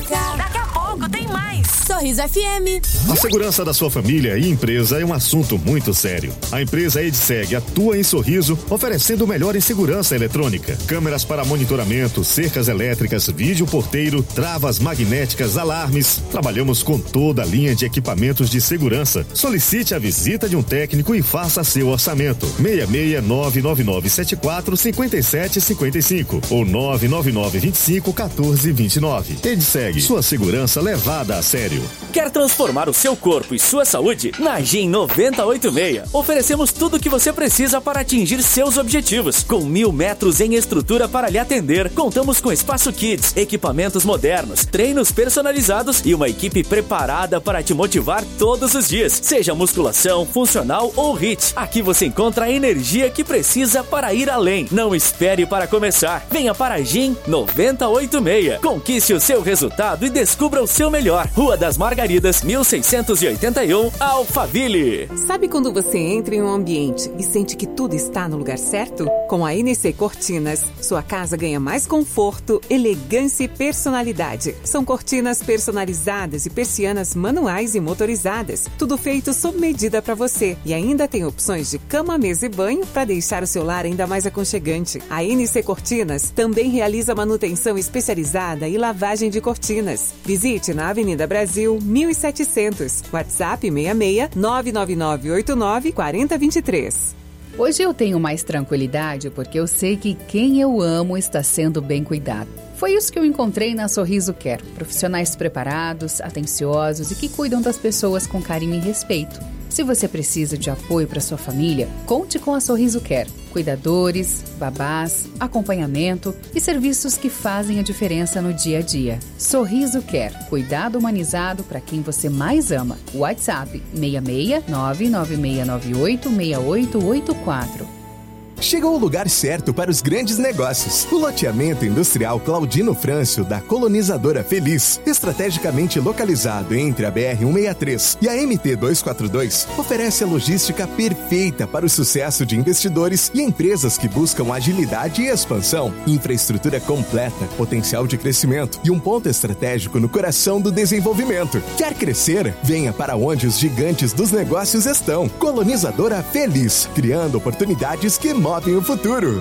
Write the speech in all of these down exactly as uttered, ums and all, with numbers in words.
Daqui a pouco tem mais. Sorriso F M. A segurança da sua família e empresa é um assunto muito sério. A empresa Edseg atua em Sorriso, oferecendo o melhor em segurança eletrônica. Câmeras para monitoramento, cercas elétricas, vídeo porteiro, travas magnéticas, alarmes. Trabalhamos com toda a linha de equipamentos de segurança. Solicite a visita de um técnico e faça seu orçamento. seis seis nove nove nove sete quatro cinco sete cinco cinco ou nove nove nove dois cinco um quatro dois nove. Edseg, sua segurança levada a sério. Quer transformar o seu corpo e sua saúde? Na Gin noventa e oito e seis, oferecemos tudo o que você precisa para atingir seus objetivos. Com mil metros em estrutura para lhe atender, contamos com espaço kids, equipamentos modernos, treinos personalizados e uma equipe preparada para te motivar todos os dias. Seja musculação, funcional ou HIIT, aqui você encontra a energia que precisa para ir além. Não espere para começar. Venha para a Gin noventa e oito e seis. Conquiste o seu resultado e descubra o seu melhor. Rua das Margaridas, mil seiscentos e oitenta e um, Alphaville. Sabe quando você entra em um ambiente e sente que tudo está no lugar certo? Com a N C Cortinas, sua casa ganha mais conforto, elegância e personalidade. São cortinas personalizadas e persianas manuais e motorizadas. Tudo feito sob medida para você. E ainda tem opções de cama, mesa e banho para deixar o seu lar ainda mais aconchegante. A N C Cortinas também realiza manutenção especializada e lavagem de cortinas. Visite na Avenida Brasil, mil e setecentos. WhatsApp seis seis nove nove nove oito nove quatro zero dois três. Hoje eu tenho mais tranquilidade porque eu sei que quem eu amo está sendo bem cuidado. Foi isso que eu encontrei na Sorriso Care. Profissionais preparados, atenciosos e que cuidam das pessoas com carinho e respeito. Se você precisa de apoio para sua família, conte com a Sorriso Care. Cuidadores, babás, acompanhamento e serviços que fazem a diferença no dia a dia. Sorriso Care. Cuidado humanizado para quem você mais ama. WhatsApp seis seis nove nove seis nove oito seis oito oito quatro. Chegou o lugar certo para os grandes negócios. O loteamento industrial Claudino Frâncio da Colonizadora Feliz, estrategicamente localizado entre a B R cento e sessenta e três e a M T duzentos e quarenta e dois, oferece a logística perfeita para o sucesso de investidores e empresas que buscam agilidade e expansão, infraestrutura completa, potencial de crescimento e um ponto estratégico no coração do desenvolvimento. Quer crescer? Venha para onde os gigantes dos negócios estão. Colonizadora Feliz, criando oportunidades que movem o futuro.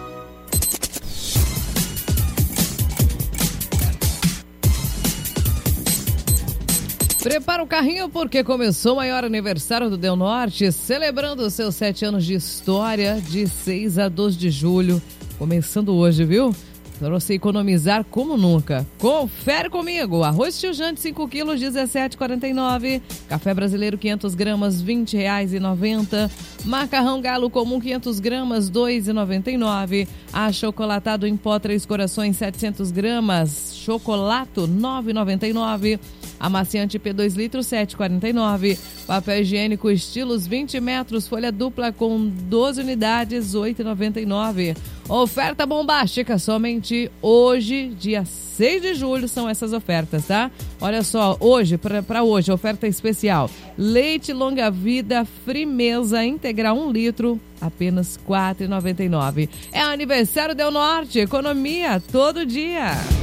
Prepara o carrinho porque começou o maior aniversário do Del Norte, celebrando os seus sete anos de história, de seis a doze de julho. Começando hoje, viu? Para você economizar como nunca. Confere comigo. Arroz tijante cinco quilos, dezessete reais e quarenta e nove centavos. Café brasileiro quinhentas gramas, vinte reais e noventa centavos. Macarrão galo comum quinhentas gramas, dois reais e noventa e nove centavos. Achocolatado em pó Três Corações setecentas gramas, chocolato nove reais e noventa e nove centavos. Amaciante P dois litros, sete reais e quarenta e nove centavos. Papel higiênico estilos vinte metros, folha dupla com doze unidades, oito reais e noventa e nove centavos. Oferta bombástica somente hoje, dia seis de julho, são essas ofertas, tá? Olha só, hoje, para hoje, oferta especial. Leite longa vida, Frimeza integral um litro, apenas quatro reais e noventa e nove centavos. É aniversário Del Norte, economia todo dia.